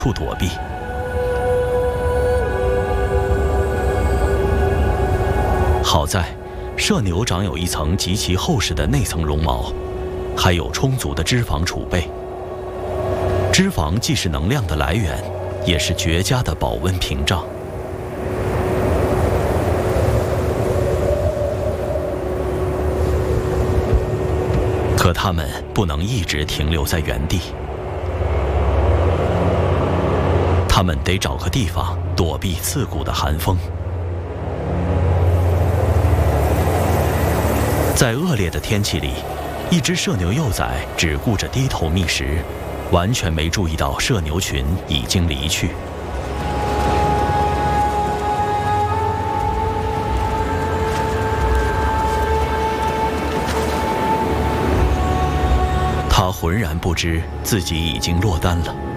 处躲避。好在，麝牛长有一层极其厚实的内层绒毛，还有充足的脂肪储备。脂肪既是能量的来源，也是绝佳的保温屏障。可它们不能一直停留在原地，它们得找个地方躲避刺骨的寒风。在恶劣的天气里，一只麝牛幼崽只顾着低头觅食，完全没注意到麝牛群已经离去。它浑然不知自己已经落单了。